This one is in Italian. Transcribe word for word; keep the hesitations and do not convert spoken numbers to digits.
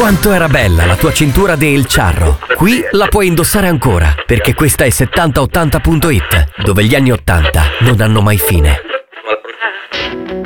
Quanto era bella la tua cintura del Charro. Qui la puoi indossare ancora, perché questa è settanta ottanta punto it, dove gli anni ottanta non hanno mai fine.